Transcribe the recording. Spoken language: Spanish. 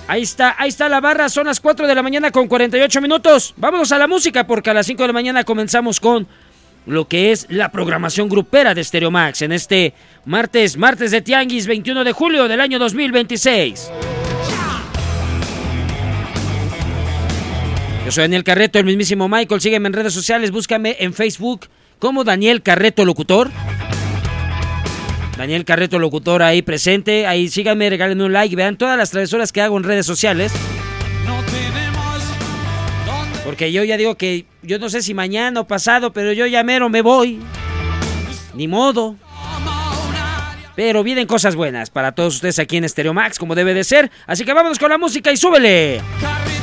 Ahí está la barra, son las 4 de la mañana con 48 minutos. Vámonos a la música porque a las 5 de la mañana comenzamos con lo que es la programación grupera de Stereo Max en este martes de Tianguis, 21 de julio del año 2026. Yo soy Daniel Carreto, el mismísimo Michael. Sígueme en redes sociales, búscame en Facebook como Daniel Carreto Locutor. Daniel Carreto Locutor ahí presente. Ahí síganme, regálenme un like, vean todas las travesuras que hago en redes sociales. Porque yo ya digo que yo no sé si mañana o pasado, pero yo ya mero me voy. Ni modo. Pero vienen cosas buenas para todos ustedes aquí en Stereo Max, como debe de ser. Así que vámonos con la música y súbele.